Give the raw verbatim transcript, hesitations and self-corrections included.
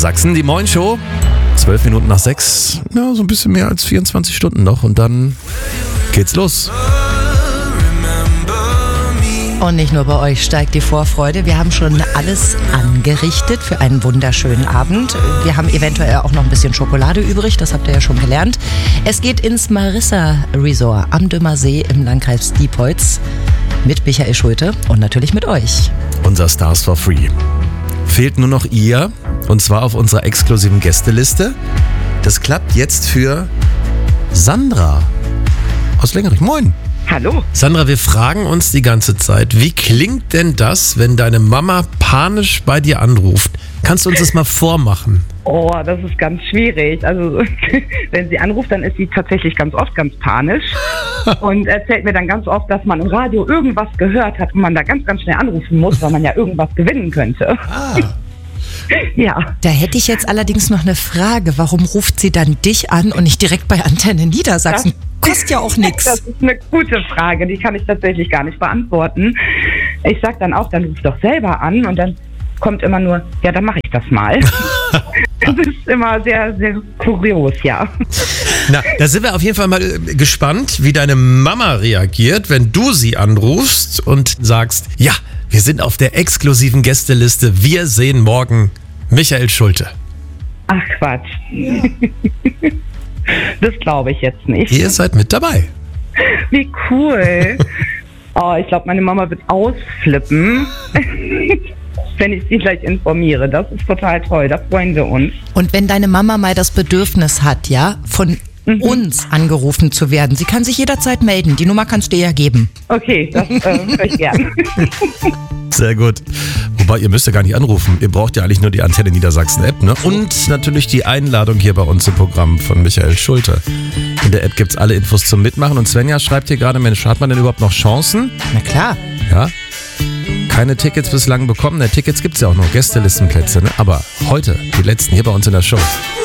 Niedersachsen, die Moin Show. Zwölf Minuten nach sechs, ja, so ein bisschen mehr als vierundzwanzig Stunden noch und dann geht's los. Und nicht nur bei euch steigt die Vorfreude. Wir haben schon alles angerichtet für einen wunderschönen Abend. Wir haben eventuell auch noch ein bisschen Schokolade übrig, das habt ihr ja schon gelernt. Es geht ins Marissa Resort am Dümmer See im Landkreis Diepholz mit Michael Schulte und natürlich mit euch. Unser Stars for Free. Fehlt nur noch ihr, und zwar auf unserer exklusiven Gästeliste. Das klappt jetzt für Sandra aus Lengerich. Moin. Hallo. Sandra, wir fragen uns die ganze Zeit, wie klingt denn das, wenn deine Mama panisch bei dir anruft? Kannst du uns das mal vormachen? Oh, das ist ganz schwierig. Also, wenn sie anruft, dann ist sie tatsächlich ganz oft ganz panisch und erzählt mir dann ganz oft, dass man im Radio irgendwas gehört hat und man da ganz, ganz schnell anrufen muss, weil man ja irgendwas gewinnen könnte. Ah. Ja. Da hätte ich jetzt allerdings noch eine Frage. Warum ruft sie dann dich an und nicht direkt bei Antenne Niedersachsen? Das kostet ja auch nichts. Das ist eine gute Frage, die kann ich tatsächlich gar nicht beantworten. Ich sag dann auch, dann ruf doch selber an und dann kommt immer nur, ja, dann mache ich das mal. Das ist immer sehr, sehr kurios, ja. Na, da sind wir auf jeden Fall mal gespannt, wie deine Mama reagiert, wenn du sie anrufst und sagst, ja, wir sind auf der exklusiven Gästeliste, wir sehen morgen Michael Schulte. Ach Quatsch. Ja. Das glaube ich jetzt nicht. Ihr seid mit dabei. Wie cool. Oh, ich glaube, meine Mama wird ausflippen, wenn ich sie gleich informiere. Das ist total toll, da freuen wir uns. Und wenn deine Mama mal das Bedürfnis hat, ja, von mhm. uns angerufen zu werden, sie kann sich jederzeit melden. Die Nummer kannst du ihr ja geben. Okay, das äh, höre ich gern. Sehr gut. Wobei, ihr müsst ja gar nicht anrufen. Ihr braucht ja eigentlich nur die Antenne Niedersachsen-App, ne? Und natürlich die Einladung hier bei uns im Programm von Michael Schulte. In der App gibt's alle Infos zum Mitmachen. Und Svenja schreibt hier gerade, Mensch, hat man denn überhaupt noch Chancen? Na klar. Ja. Keine Tickets bislang bekommen. Ne, Tickets gibt's ja auch noch, Gästelistenplätze, ne? Aber heute die letzten hier bei uns in der Show.